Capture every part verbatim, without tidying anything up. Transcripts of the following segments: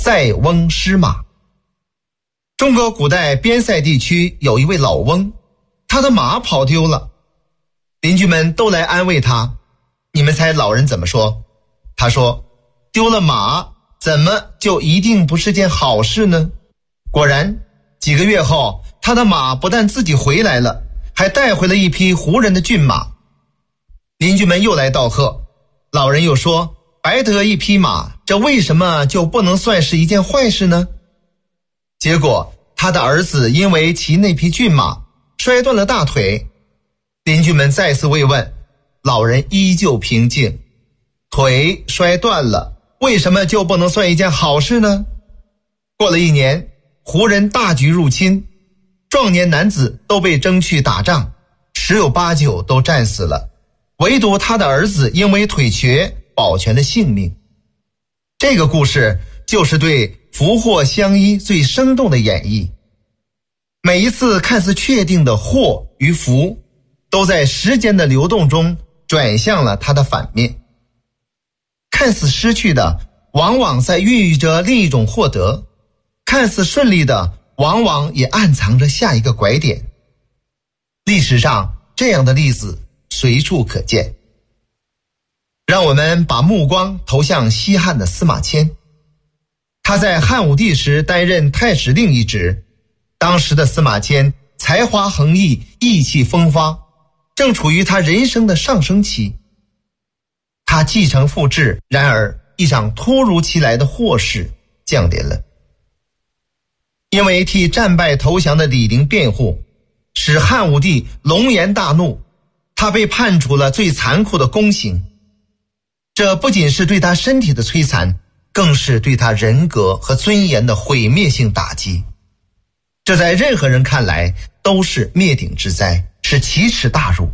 塞翁失马。中国古代边塞地区有一位老翁，他的马跑丢了，邻居们都来安慰他。你们猜老人怎么说？他说，丢了马怎么就一定不是件好事呢？果然几个月后，他的马不但自己回来了，还带回了一匹胡人的骏马。邻居们又来道贺，老人又说，白得一匹马，这为什么就不能算是一件坏事呢？结果他的儿子因为骑那匹骏马摔断了大腿，邻居们再次慰问，老人依旧平静，腿摔断了，为什么就不能算一件好事呢？过了一年，胡人大举入侵，壮年男子都被征去打仗，十有八九都战死了，唯独他的儿子因为腿瘸保全了性命。这个故事就是对福祸相依最生动的演绎。每一次看似确定的祸与福，都在时间的流动中转向了它的反面。看似失去的，往往在孕育着另一种获得；看似顺利的，往往也暗藏着下一个拐点。历史上这样的例子随处可见。让我们把目光投向西汉的司马迁。他在汉武帝时担任太史令一职，当时的司马迁才华横溢，意气风发，正处于他人生的上升期。他继承父志，然而一场突如其来的祸事降临了。因为替战败投降的李陵辩护，使汉武帝龙颜大怒，他被判处了最残酷的宫刑。这不仅是对他身体的摧残，更是对他人格和尊严的毁灭性打击。这在任何人看来都是灭顶之灾，是奇耻大辱。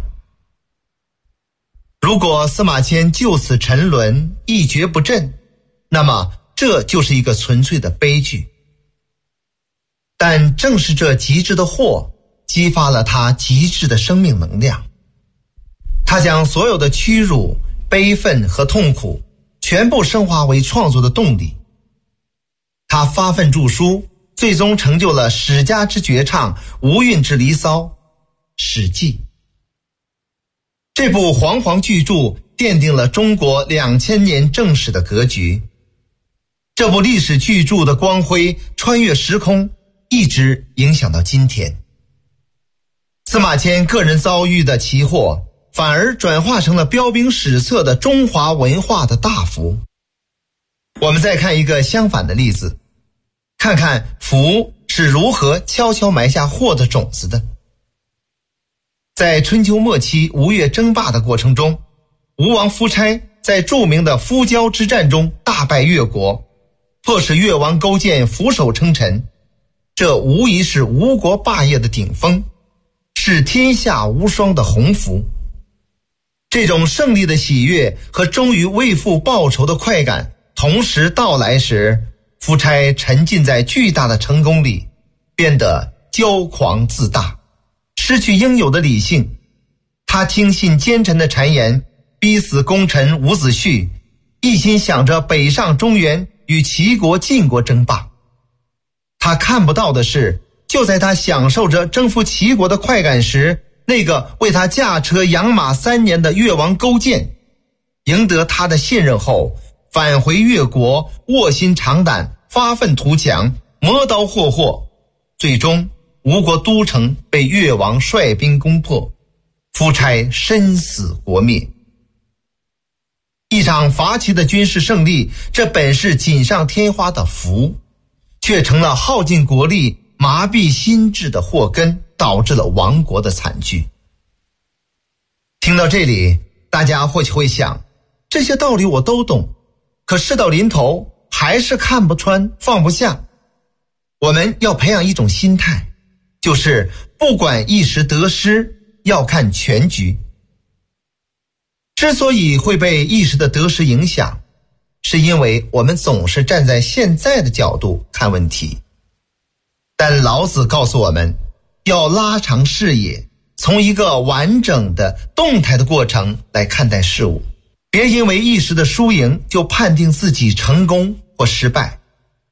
如果司马迁就此沉沦，一蹶不振，那么这就是一个纯粹的悲剧。但正是这极致的祸，激发了他极致的生命能量。他将所有的屈辱、悲愤和痛苦全部升华为创作的动力。他发奋著书，最终成就了史家之绝唱，无韵之离骚《史记》。这部煌煌巨著奠定了中国两千年正史的格局。这部历史巨著的光辉穿越时空，一直影响到今天。司马迁个人遭遇的奇祸，反而转化成了彪炳史册的中华文化的大福。我们再看一个相反的例子，看看福是如何悄悄埋下祸的种子的。在春秋末期吴越争霸的过程中，吴王夫差在著名的夫交之战中大败越国，迫使越王勾践俯首称臣。这无疑是吴国霸业的顶峰，是天下无双的鸿福。这种胜利的喜悦和终于为父报仇的快感同时到来时，夫差沉浸在巨大的成功里，变得骄狂自大，失去应有的理性。他听信奸臣的谗言，逼死功臣伍子胥，一心想着北上中原与齐国晋国争霸。他看不到的是，就在他享受着征服齐国的快感时，那个为他驾车养马三年的越王勾践，赢得他的信任后，返回越国，卧薪尝胆，发愤图强，磨刀霍霍，最终吴国都城被越王率兵攻破，夫差身死国灭。一场伐齐的军事胜利，这本是锦上添花的福，却成了耗尽国力、麻痹心智的祸根，导致了亡国的惨剧。听到这里，大家或许会想，这些道理我都懂，可事到临头还是看不穿，放不下。我们要培养一种心态，就是不管一时得失，要看全局。之所以会被一时的得失影响，是因为我们总是站在现在的角度看问题。但老子告诉我们，要拉长视野，从一个完整的动态的过程来看待事物，别因为一时的输赢就判定自己成功或失败。